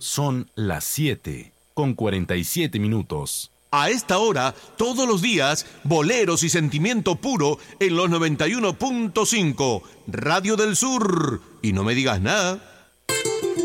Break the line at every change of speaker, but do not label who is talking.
Son las 7:47.
A esta hora, todos los días, boleros y sentimiento puro en los 91.5, Radio del Sur. Y no me digas nada.